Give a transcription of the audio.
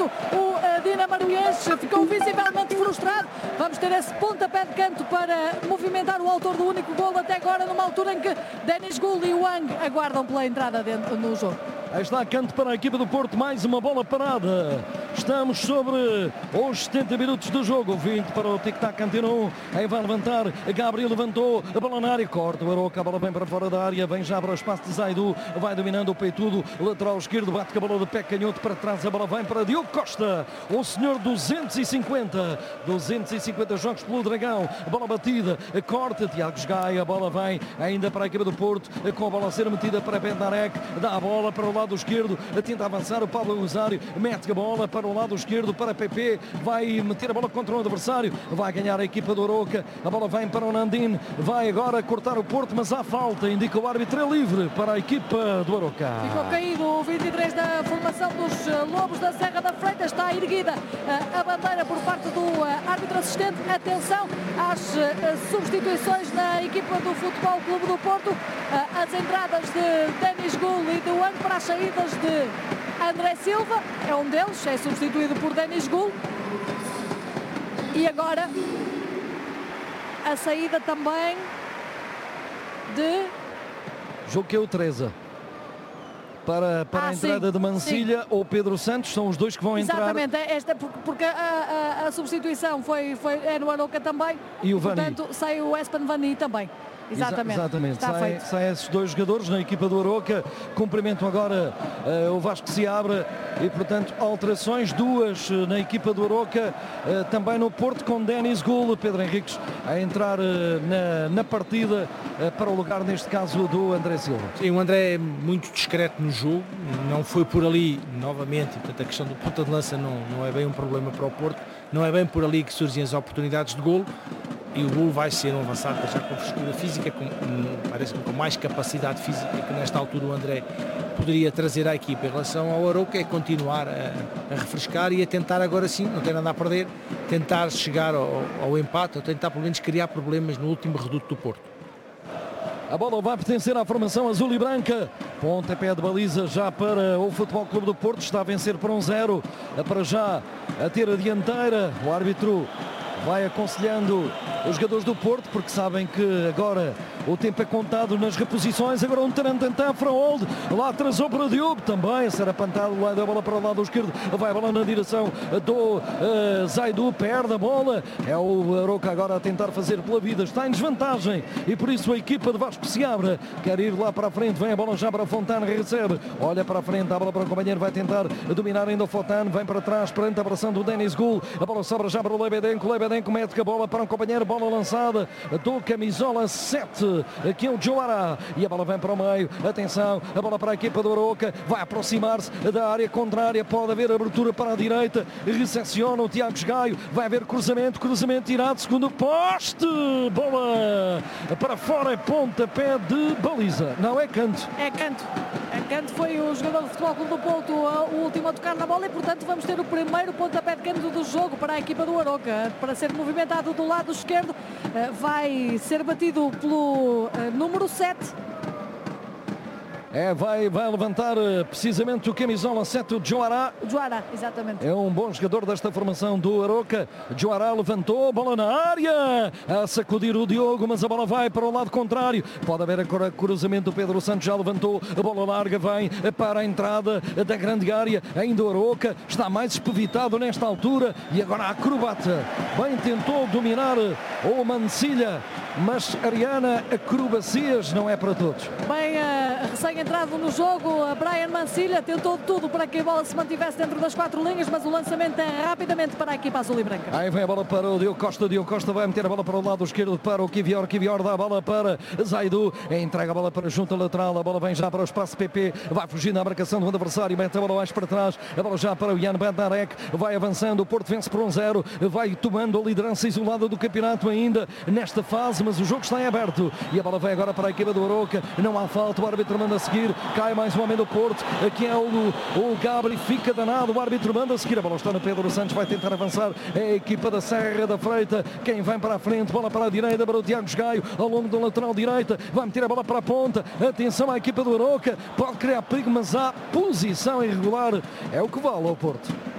Porto. O dinamarquês ficou visivelmente frustrado. Vamos ter esse pontapé de canto para movimentar o autor do único golo até agora, numa altura em que Denis Gul e Wang aguardam pela entrada dentro no jogo. Aí está canto para a equipa do Porto, mais uma bola parada. Estamos sobre os 70 minutos do jogo. 20 para o tic-tac Cantino. Aí vai levantar, Gabriel levantou, a bola na área, corta o Aroca, a bola vem para fora da área, vem já para o espaço de Zaidu, vai dominando o peitudo, lateral esquerdo, bate com a bola de pé canhoto para trás, a bola vem para Diogo Costa, o senhor 250 jogos pelo Dragão, a bola batida, corta, Tiago Gaia, a bola vem ainda para a equipa do Porto, com a bola a ser metida para Bednarek, dá a bola para o lado esquerdo, tenta avançar o Pablo Rosário, mete a bola para o lado esquerdo para PP, vai meter a bola contra o adversário, vai ganhar a equipa do Aroca, a bola vem para o Nandin, vai agora cortar o Porto, mas há falta, indica o árbitro, é livre para a equipa do Aroca. Ficou caído o 23 da formação dos Lobos da Serra da Freita, está erguida a bandeira por parte do árbitro assistente. Atenção às substituições na equipa do Futebol Clube do Porto, as entradas de Denis Gul e de Wang para as saídas de André Silva, é um deles, é substituído por Denis Gul. E agora a saída também de Joqueu Teresa para a entrada sim, de Mancilha ou Pedro Santos, são os dois que vão entrar. Exatamente, porque a substituição é no Aroca também, e o Vani. Portanto sai o Espen Vani também. Exatamente. Saem esses dois jogadores na equipa do Aroca. Cumprimentam agora o Vasco se abre e, portanto, alterações, duas na equipa do Aroca, também no Porto, com Denis Gul, Pedro Henriques a entrar na partida para o lugar, neste caso, do André Silva. Sim, o André é muito discreto no jogo, não foi por ali novamente, portanto a questão do ponta de lança não é bem um problema para o Porto, não é bem por ali que surgem as oportunidades de golo. E o golo vai ser um avançado já com frescura física, parece-me com mais capacidade física que nesta altura o André poderia trazer à equipa. Em relação ao Aroca, é continuar a refrescar e a tentar agora sim, não tem nada a perder, tentar chegar ao empate ou tentar pelo menos criar problemas no último reduto do Porto. A bola vai pertencer à formação azul e branca. Pontapé de baliza já para o Futebol Clube do Porto, está a vencer por 1-0, para já a ter a dianteira. O árbitro vai aconselhando os jogadores do Porto, porque sabem que agora o tempo é contado nas reposições. Agora um Tarantantã, Fraold, lá atrasou para Diogo, também a ser apantado, lá da bola para o lado esquerdo, vai a bola na direção do Zaidu, perde a bola, é o Aroca agora a tentar fazer pela vida, está em desvantagem e por isso a equipa de Vasco se abre, quer ir lá para a frente, vem a bola já para Fontana, recebe, olha para a frente, a bola para o companheiro, vai tentar dominar ainda o Fontana, vem para trás, perante a abração do Denis Gul, a bola sobra já para o Lebedenko mete a bola para um companheiro, bola lançada do camisola 7, aqui é o Joara, e a bola vem para o meio, atenção, a bola para a equipa do Aroca, vai aproximar-se da área contrária, pode haver abertura para a direita, recepciona o Tiago Gaio, vai haver cruzamento tirado, segundo poste, bola para fora, é pontapé de baliza, não é canto. É canto, foi o jogador do Futebol Clube do Porto o último a tocar na bola e, portanto, vamos ter o primeiro pontapé de canto do jogo para a equipa do Aroca, para ser movimentado do lado esquerdo, vai ser batido pelo número 7. Vai levantar precisamente o camisola 7, o Joara. Joara, exatamente. É um bom jogador desta formação do Aroca. Joara levantou, bola na área, a sacudir o Diogo, mas a bola vai para o lado contrário. Pode haver agora cruzamento, o Pedro Santos já levantou, a bola larga vem para a entrada da grande área, ainda o Aroca está mais espevitado nesta altura e agora a acrobata. Bem tentou dominar o Mancilha, mas Ariana, acrobacias não é para todos. Bem, recém-entrado no jogo, Brian Mancilha tentou tudo para que a bola se mantivesse dentro das 4 linhas, mas o lançamento é rapidamente para a equipa azul e branca. Aí vem a bola para o Diogo Costa vai meter a bola para o lado esquerdo para o Kivior dá a bola para Zaidu, entrega a bola para a junta lateral, a bola vem já para o espaço PP, vai fugindo à marcação do adversário, mete a bola mais para trás, a bola já para o Jan Bednarek, vai avançando, o Porto vence por 1-0, vai tomando a liderança isolada do campeonato ainda nesta fase, mas o jogo está em aberto e a bola vem agora para a equipa do Aroca, não há falta, o árbitro manda a seguir, cai mais um homem do Porto, aqui é o Gabriel, fica danado, o árbitro manda a seguir, a bola está no Pedro Santos, vai tentar avançar, é a equipa da Serra da Freita, quem vem para a frente, bola para a direita, para o Tiago Gaio, ao longo da lateral direita, vai meter a bola para a ponta, atenção à equipa do Aroca, pode criar perigo, mas há posição irregular, é o que vale ao Porto.